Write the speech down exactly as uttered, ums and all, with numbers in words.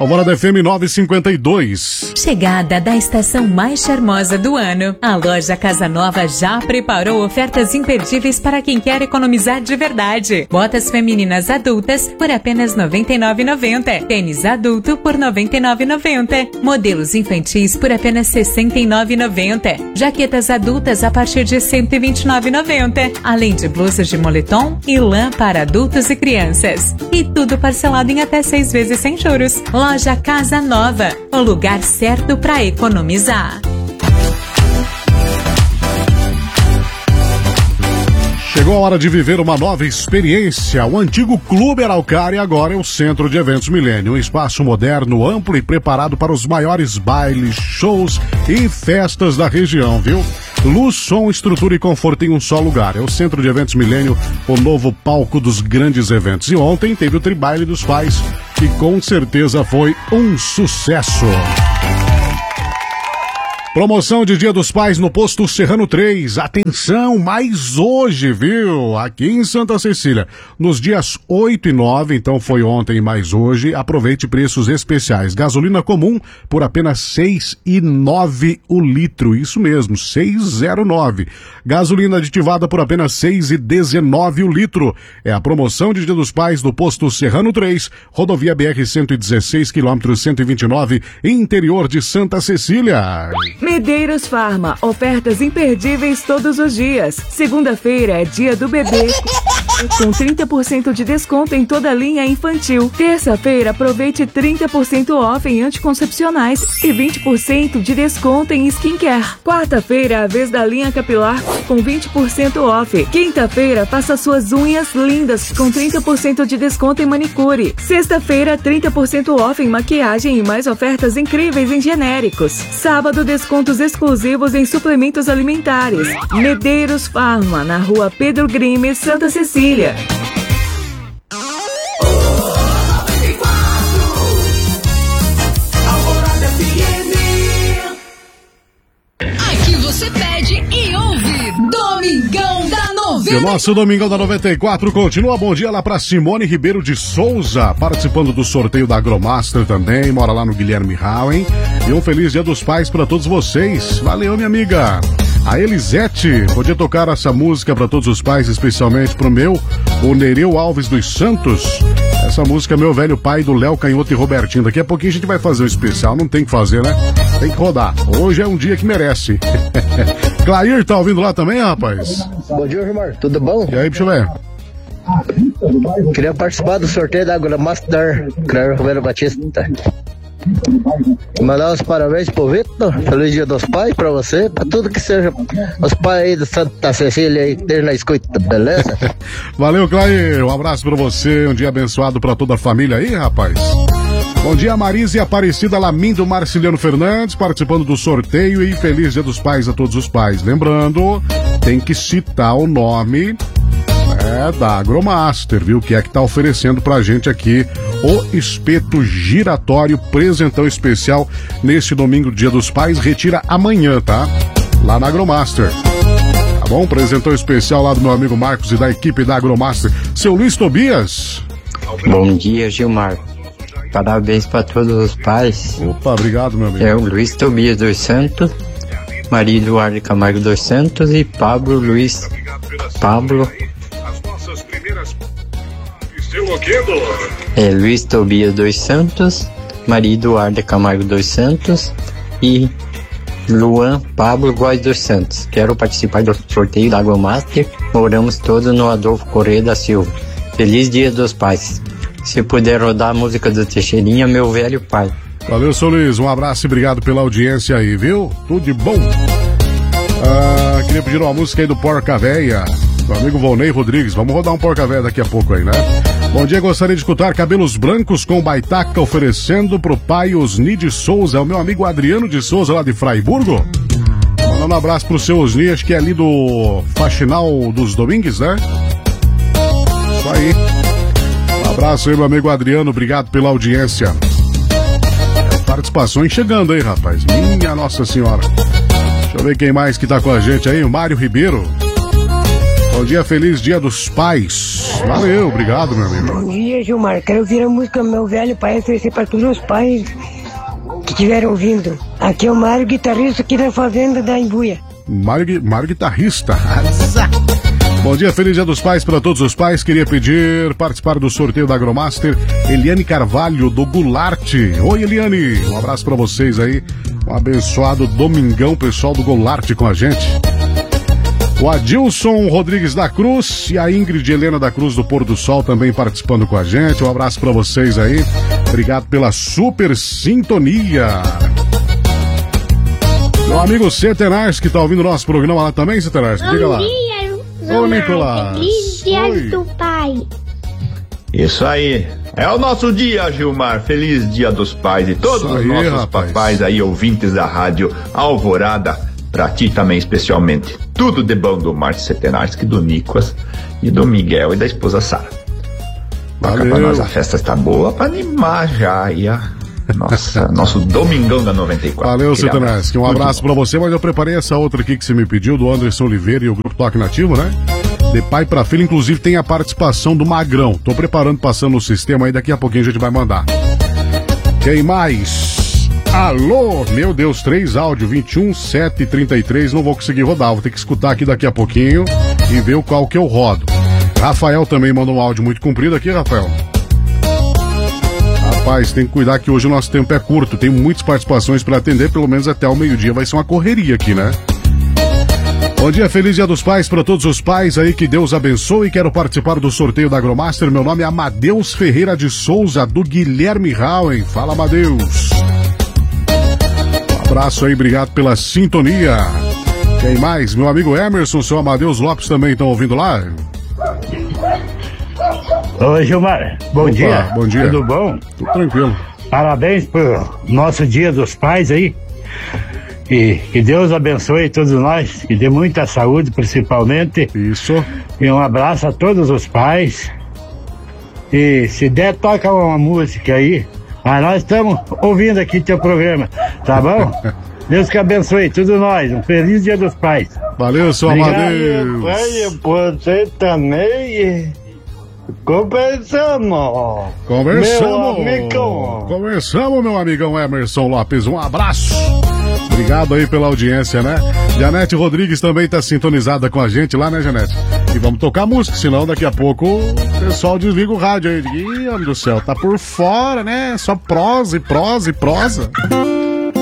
Alvorada F M novecentos e cinquenta e dois. Chegada da estação mais charmosa do ano, a loja Casa Nova já preparou ofertas imperdíveis para quem quer economizar de verdade. Botas femininas adultas por apenas noventa e nove reais e noventa centavos. Tênis adulto por noventa e nove reais e noventa centavos. Modelos infantis por apenas sessenta e nove reais e noventa centavos. Jaquetas adultas a partir de cento e vinte e nove reais e noventa centavos. Além de blusas de moletom e lã para adultos e crianças. E tudo parcelado em até seis vezes sem juros. Loja Casa Nova, o lugar certo para economizar. Chegou a hora de viver uma nova experiência. O antigo Clube Araucária agora é o Centro de Eventos Milênio. Um espaço moderno, amplo e preparado para os maiores bailes, shows e festas da região, viu? Luz, som, estrutura e conforto em um só lugar. É o Centro de Eventos Milênio, o novo palco dos grandes eventos. E ontem teve o Tribaile dos Pais, que com certeza foi um sucesso. Promoção de Dia dos Pais no Posto Serrano três. Atenção, mais hoje, viu? Aqui em Santa Cecília. Nos dias oito e nove, então foi ontem e mais hoje, aproveite preços especiais. Gasolina comum por apenas seis reais e nove centavos o litro. Isso mesmo, seis reais e nove centavos. Gasolina aditivada por apenas seis reais e dezenove centavos o litro. É a promoção de Dia dos Pais do Posto Serrano três, rodovia B R cento e dezesseis, quilômetro cento e vinte e nove, interior de Santa Cecília. Medeiros Farma, ofertas imperdíveis todos os dias. Segunda-feira é dia do bebê, com trinta por cento de desconto em toda a linha infantil. Terça-feira, aproveite trinta por cento off em anticoncepcionais e vinte por cento de desconto em skincare. Quarta-feira é a vez da linha capilar, com vinte por cento off. Quinta-feira, faça suas unhas lindas, com trinta por cento de desconto em manicure. Sexta-feira, trinta por cento off em maquiagem e mais ofertas incríveis em genéricos. Sábado, descontos exclusivos em suplementos alimentares. Medeiros Farma, na rua Pedro Grimes, Santa Cecília. Aqui você pede e ouve Domingão da noventa. E o nosso Domingão da noventa e quatro continua. Bom dia lá pra Simone Ribeiro de Souza, participando do sorteio da Agromaster também, mora lá no Guilherme Rauen. E um feliz Dia dos Pais pra todos vocês. Valeu, minha amiga. A Elisete, podia tocar essa música pra todos os pais, especialmente pro meu, o Nereu Alves dos Santos. Essa música é Meu Velho Pai, do Léo Canhoto e Robertinho. Daqui a pouquinho a gente vai fazer um especial, não tem que fazer, né? Tem que rodar. Hoje é um dia que merece. Clair, tá ouvindo lá também, rapaz? Bom dia, Gilmar. Tudo bom? E aí, deixa eu ver. Queria participar do sorteio da Agromaster, Clair Romero Batista. Mandar os parabéns pro Vitor. Feliz Dia dos Pais pra você, pra tudo que seja os pais aí de Santa Cecília aí, ter na escuta, beleza? Valeu, Clair. Um abraço pra você, um dia abençoado pra toda a família aí, rapaz. Bom dia, Marisa e Aparecida Lamindo Marciliano Fernandes, participando do sorteio, e feliz Dia dos Pais a todos os pais. Lembrando, tem que citar o nome é, da Agromaster, viu? Que é que tá oferecendo pra gente aqui o espeto giratório, presentão especial neste domingo, Dia dos Pais. Retira amanhã, tá? Lá na Agromaster. Tá bom? Presentão especial lá do meu amigo Marcos e da equipe da Agromaster. Seu Luiz Tobias. Bom dia, Gilmar. Parabéns para todos os pais. Opa, obrigado, meu amigo. É o Luiz Tobias dos Santos, Maria Eduardo Camargo dos Santos e Pablo Luiz Pablo. É Luiz Tobias dos Santos, Maria Eduarda Camargo dos Santos e Luan Pablo Góes dos Santos. Quero participar do sorteio da Agromaster. Moramos todos no Adolfo Correia da Silva. Feliz Dia dos Pais. Se puder rodar a música do Teixeirinha, Meu Velho Pai. Valeu, seu Luiz. Um abraço e obrigado pela audiência aí, viu? Tudo de bom. Ah, queria pedir uma música aí do Porca Véia, meu amigo Volney Rodrigues. Vamos rodar um Porca Véia daqui a pouco aí, né? Bom dia, gostaria de escutar Cabelos Brancos com Baitaca, oferecendo pro pai Osni de Souza. É o meu amigo Adriano de Souza, lá de Fraiburgo. Mandando um abraço pro seu Osni, acho que é ali do Faxinal dos Domingues, né? Isso aí. Um abraço aí, meu amigo Adriano, obrigado pela audiência. Participações chegando aí, rapaz. Minha Nossa Senhora. Deixa eu ver quem mais que tá com a gente aí, o Mário Ribeiro. Bom dia, feliz Dia dos Pais. Valeu, obrigado, meu amigo. Bom dia, Gilmar, quero ouvir a música Meu Velho Pai, oferecer para todos os pais que estiveram ouvindo. Aqui é o Mário, guitarrista aqui da Fazenda da Embuia. Mário, Mário guitarrista. Bom dia, feliz dia dos pais para todos os pais. Queria pedir, participar do sorteio da Agromaster, Eliane Carvalho, do Goulart. Oi, Eliane, um abraço para vocês aí. Um abençoado domingão, pessoal do Goulart com a gente. O Adilson Rodrigues da Cruz e a Ingrid Helena da Cruz do Pôr do Sol também participando com a gente. Um abraço para vocês aí. Obrigado pela super sintonia. Meu amigo Cetenars, que tá ouvindo o nosso programa lá também, Cetenars, diga lá. Bom dia, Ô, Nicolás. Feliz dia do pai. Isso aí. É o nosso dia, Gilmar. Feliz dia dos pais e todos Isso os aí, nossos rapaz. papais aí, ouvintes da rádio Alvorada. Pra ti também, especialmente. Tudo de bom do Márcio Cetenarski, do Nicolas e do Miguel e da esposa Sara. Toca pra nós, a festa está boa pra animar já aí a nossa, nosso domingão da noventa e quatro. Valeu, Aquele Cetenarski. Um abraço pra você, mas eu preparei essa outra aqui que você me pediu, do Anderson Oliveira e o Grupo Toque Nativo, né? De pai pra filho, inclusive tem a participação do Magrão. Tô preparando, passando no sistema aí, daqui a pouquinho a gente vai mandar. Quem mais? Alô, meu Deus, três áudio, vinte e um, sete e trinta e três, não vou conseguir rodar, vou ter que escutar aqui daqui a pouquinho e ver o qual que eu rodo. Rafael também mandou um áudio muito comprido aqui, Rafael. Rapaz, tem que cuidar que hoje o nosso tempo é curto, tem muitas participações para atender, pelo menos até o meio-dia vai ser uma correria aqui, né? Bom dia, feliz dia dos pais para todos os pais aí, que Deus abençoe. Quero participar do sorteio da Agromaster. Meu nome é Amadeus Ferreira de Souza, do Guilherme Rauen. Fala, Amadeus. Um abraço aí, obrigado pela sintonia. Quem mais? Meu amigo Emerson, seu Amadeus Lopes também estão ouvindo lá? Oi, Gilmar. Bom Opa, dia. Bom dia. Tudo bom? Tudo tranquilo. Parabéns pro nosso Dia dos Pais aí. E que Deus abençoe todos nós, que dê muita saúde principalmente. Isso. E um abraço a todos os pais. E se der, toca uma música aí. Mas nós estamos ouvindo aqui teu programa, tá bom? Deus que abençoe todos nós. Um feliz Dia dos Pais. Valeu, seu Amadeus. Pai, você também. Conversamos. Conversamos. Meu amigão. Conversamos, meu amigão Emerson Lopes. Um abraço. Obrigado aí pela audiência, né? Janete Rodrigues também tá sintonizada com a gente lá, né, Janete? E vamos tocar música, senão daqui a pouco o pessoal desliga o rádio aí. Ih, meu Deus do céu, tá por fora, né? Só prosa e prosa e prosa.